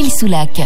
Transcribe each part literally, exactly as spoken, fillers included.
Soulac.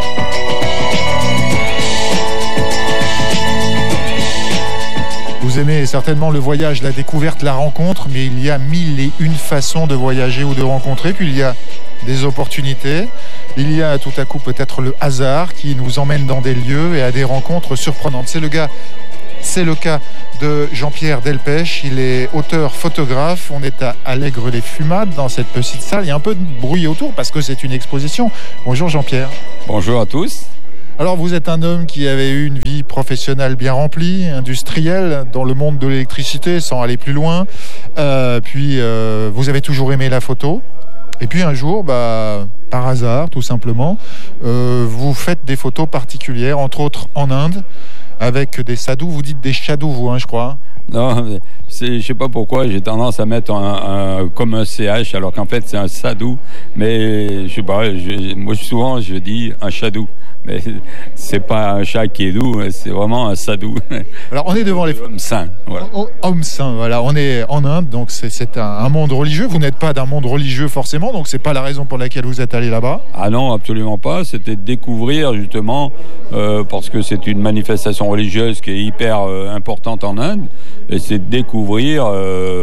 Vous aimez certainement le voyage, la découverte, la rencontre, mais il y a mille et une façons de voyager ou de rencontrer. Puis il y a des opportunités. Il y a tout à coup peut-être le hasard qui nous emmène dans des lieux et à des rencontres surprenantes. C'est le gars, c'est le cas de Jean-Pierre Delpech. Il est auteur-photographe. On est à Allègre-les-Fumades dans cette petite salle. Il y a un peu de bruit autour parce que c'est une exposition. Bonjour Jean-Pierre. Bonjour à tous. Alors vous êtes un homme qui avait eu une vie professionnelle bien remplie, industrielle, dans le monde de l'électricité, sans aller plus loin. Euh, puis euh, vous avez toujours aimé la photo. Et puis un jour, bah, par hasard, tout simplement, euh, vous faites des photos particulières, entre autres en Inde, avec des sadhus. Vous dites des shadows, vous, hein, je crois. Non, c'est, je sais pas pourquoi j'ai tendance à mettre un, un, comme un C H alors qu'en fait c'est un sadhu. Mais je sais pas, je, moi souvent je dis un shadou. Mais c'est pas un chat qui est doux, c'est vraiment un sadhu. Alors on est devant les hommes saints. Voilà. Hommes saints, voilà. On est en Inde, donc c'est, c'est un, un monde religieux. Vous n'êtes pas d'un monde religieux forcément, donc c'est pas la raison pour laquelle vous êtes allé là-bas. Ah non, absolument pas. C'était de découvrir justement, euh, parce que c'est une manifestation religieuse qui est hyper euh, importante en Inde, et c'est de découvrir euh,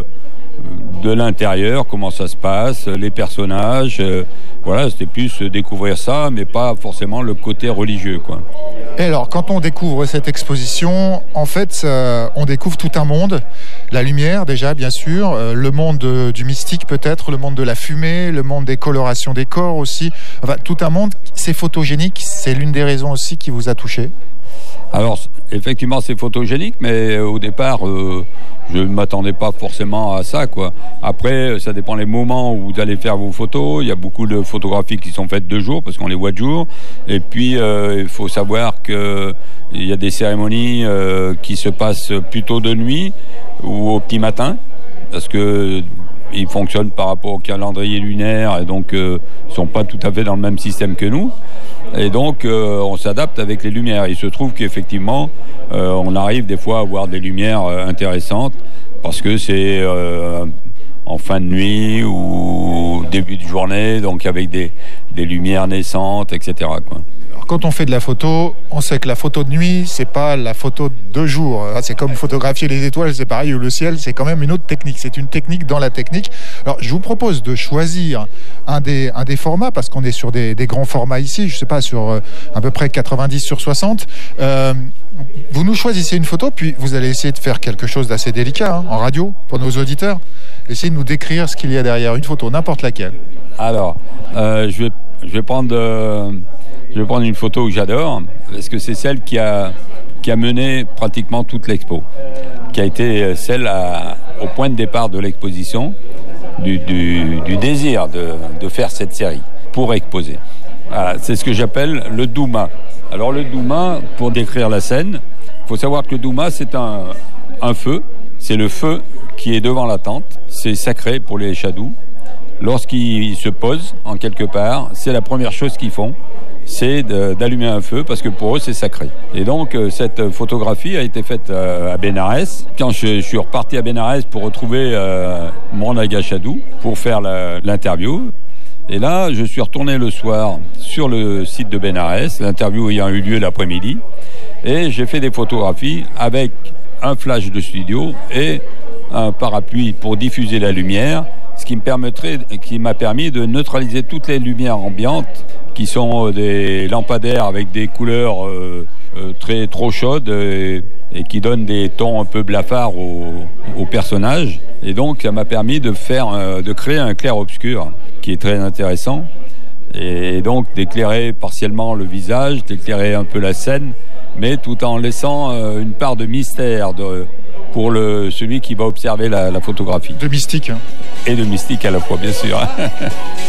de l'intérieur comment ça se passe, les personnages. Euh, Voilà, c'était plus découvrir ça, mais pas forcément le côté religieux, quoi. Et alors, quand on découvre cette exposition, en fait, euh, on découvre tout un monde. La lumière, déjà, bien sûr, euh, le monde de, du mystique, peut-être, le monde de la fumée, le monde des colorations des corps aussi. Enfin, tout un monde, c'est photogénique. C'est l'une des raisons aussi qui vous a touché. Alors, effectivement, c'est photogénique, mais au départ, euh, je ne m'attendais pas forcément à ça, quoi. Après, ça dépend les moments où vous allez faire vos photos. Il y a beaucoup de photographies qui sont faites de jour, parce qu'on les voit de jour. Et puis, euh, il faut savoir qu'il y a des cérémonies euh, qui se passent plutôt de nuit ou au petit matin, parce que ils fonctionnent par rapport au calendrier lunaire, et donc euh, ils ne sont pas tout à fait dans le même système que nous. Et donc, euh, on s'adapte avec les lumières. Il se trouve qu'effectivement, euh, on arrive des fois à voir des lumières euh, intéressantes parce que c'est euh, en fin de nuit ou début de journée, donc avec des, des lumières naissantes, et cetera, quoi. Alors, quand on fait de la photo, on sait que la photo de nuit, c'est pas la photo de jour. C'est comme photographier les étoiles, c'est pareil, ou le ciel, c'est quand même une autre technique. C'est une technique dans la technique. Alors, je vous propose de choisir un des, un des formats, parce qu'on est sur des, des grands formats ici, je sais pas, sur euh, à peu près quatre-vingt-dix sur soixante. Euh, vous nous choisissez une photo, puis vous allez essayer de faire quelque chose d'assez délicat, hein, en radio, pour nos auditeurs. Essayez de nous décrire ce qu'il y a derrière une photo, n'importe laquelle. Alors, euh, je vais, je vais prendre... Euh... Je vais prendre une photo que j'adore, parce que c'est celle qui a, qui a mené pratiquement toute l'expo, qui a été celle à, au point de départ de l'exposition, du, du, du désir de, de faire cette série pour exposer. Voilà, c'est ce que j'appelle le Douma. Alors le Douma, pour décrire la scène, il faut savoir que le Douma, c'est un, un feu, c'est le feu qui est devant la tente, c'est sacré pour les Shadous. Lorsqu'ils se posent en quelque part, c'est la première chose qu'ils font, c'est de, d'allumer un feu parce que pour eux c'est sacré. Et donc euh, cette photographie a été faite euh, à Bénarès. Quand je, je suis reparti à Bénarès pour retrouver euh, mon Naga Shadou pour faire la, l'interview, et là je suis retourné le soir sur le site de Bénarès, l'interview ayant eu lieu l'après-midi, et j'ai fait des photographies avec un flash de studio et un parapluie pour diffuser la lumière, ce qui me permettrait, qui m'a permis de neutraliser toutes les lumières ambiantes qui sont des lampadaires avec des couleurs euh, euh, très trop chaudes et, et qui donnent des tons un peu blafards aux, aux personnages. Et donc ça m'a permis de faire, euh, de créer un clair-obscur qui est très intéressant et donc d'éclairer partiellement le visage, d'éclairer un peu la scène, mais tout en laissant euh, une part de mystère de, pour le, celui qui va observer la, la photographie. De mystique. Hein. Et de mystique à la fois, bien sûr.